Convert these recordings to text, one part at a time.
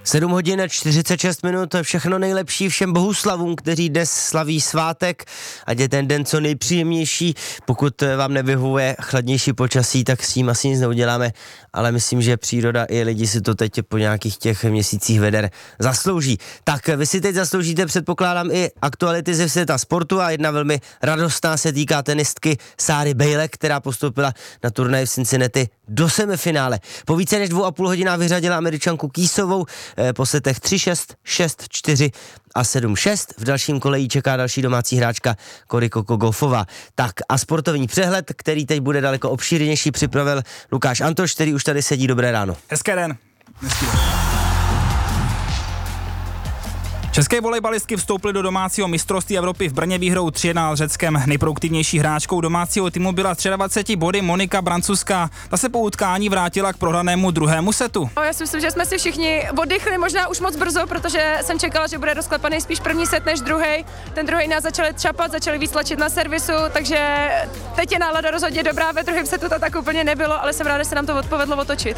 7 hodin 46 minut, všechno nejlepší všem bohuslavům, kteří dnes slaví svátek, ať je ten den co nejpříjemnější. Pokud vám nevyhovuje chladnější počasí, tak s tím asi nic neuděláme, ale myslím, že příroda i lidi si to teď po nějakých těch měsících veder zaslouží. Tak vy si teď zasloužíte, předpokládám, i aktuality ze světa sportu a jedna velmi radostná se týká tenistky Sáry Bejlek, která postoupila na turnaj v Cincinnati do semifinále. Po více než 2,5 hodinách vyřadila Američanku Kýsovou po setech 3-6, 6-4 a 7-6. V dalším kole jí čeká další domácí hráčka Cory Coco Gauffová. Tak a sportovní přehled, který teď bude daleko obšírnější, připravil Lukáš Antoš, který už tady sedí. Dobré ráno. Hezké den. České volejbalistky vstoupily do domácího mistrovství Evropy v Brně výhrou 3-1 s Řeckem. Nejproduktivnější hráčkou domácího týmu byla 23 body Monika Brancuská. Ta se po utkání vrátila k prohranému druhému setu. Já si myslím, že jsme si všichni oddychli možná už moc brzo, protože jsem čekala, že bude rozklepaný spíš první set než druhý. Ten druhý nás začali třapat, začali víc tlačit na servisu, takže teď je nálada rozhodně dobrá. Ve druhém setu to tak úplně nebylo, ale jsem ráda, že se nám to povedlo otočit.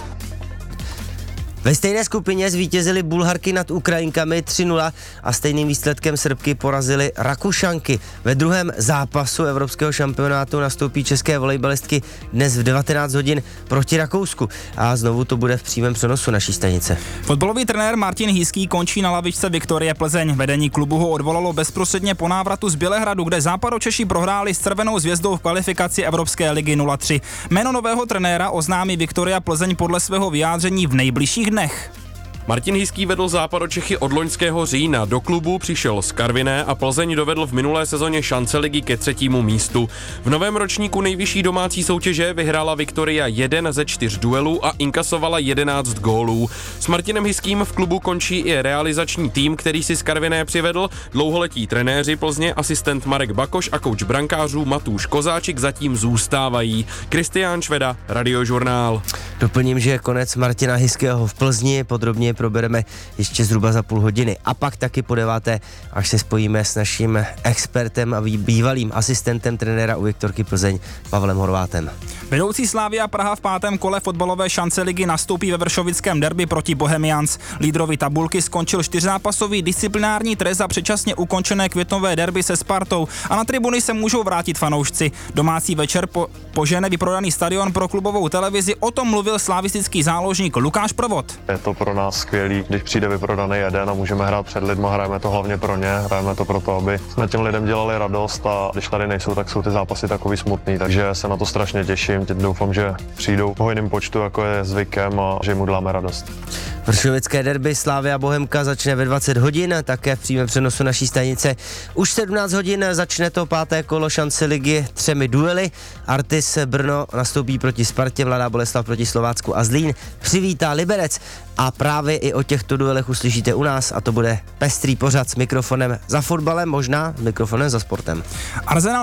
Ve stejné skupině zvítězily Bulharky nad Ukrajinkami 3-0 a stejným výsledkem Srbky porazily Rakušanky. Ve druhém zápasu evropského šampionátu nastoupí české volejbalistky dnes v 19 hodin proti Rakousku a znovu to bude v přímém přenosu naší stanice. Fotbalový trenér Martin Hýský končí na lavičce Viktorie Plzeň. Vedení klubu ho odvolalo bezprostředně po návratu z Bělehradu, kde Západočeši prohráli s Červenou hvězdou v kvalifikaci Evropské ligy 0-3. Jméno nového trenéra oznámí Viktoria Plzeň podle svého vyjádření v nejbližších dnech. Martin Hýský vedl Západočechy od loňského října. Do klubu přišel z Karviné a Plzeň dovedl v minulé sezóně šance ligy ke 3. místu. V novém ročníku nejvyšší domácí soutěže vyhrála Viktoria 1 ze 4 duelů a inkasovala 11 gólů. S Martinem Hýským v klubu končí i realizační tým, který si z Karviné přivedl. Dlouholetí trenéři Plzně, asistent Marek Bakoš a kouč brankářů Matúš Kozáčik zatím zůstávají. Kristián Šveda, Radiožurnál. Doplním, že je konec Martina Hýského v Plzni, podrobně probereme ještě zhruba za půl hodiny a pak taky po 9, až se spojíme s naším expertem a bývalým asistentem trenéra u Viktorky Plzeň Pavlem Horvátem. Vedoucí Slavia Praha v 5. kole fotbalové šance ligy nastoupí ve vršovickém derby proti Bohemians. Lídrovi tabulky skončil 4zápasový disciplinární trest za předčasně ukončené květnové derby se Spartou a na tribuny se můžou vrátit fanoušci. Domácí večer požene vyprodaný stadion pro klubovou televizi, o tom mluvil slavistický záložník Lukáš Provod. Je to pro nás skvělý, když přijde vyprodaný jeden a můžeme hrát před lidma, hrajeme to hlavně pro ně, hrajeme to proto, aby jsme těm lidem dělali radost a když tady nejsou, tak jsou ty zápasy takový smutný, takže se na to strašně těším, teď doufám, že přijdou v hojném počtu, jako je zvykem a že jim uděláme radost. Vršovické derby Slavia Bohemka začne ve 20 hodin, také v přímém přenosu naší stanice. Už 17 hodin začne to 5. kolo šance ligy 3 duely. Artis Brno nastoupí proti Spartě, Mladá Boleslav proti Slovácku a Zlín přivítá Liberec a právě i o těchto duelech uslyšíte u nás a to bude pestrý pořad s mikrofonem za fotbalem, možná s mikrofonem za sportem. Arsenal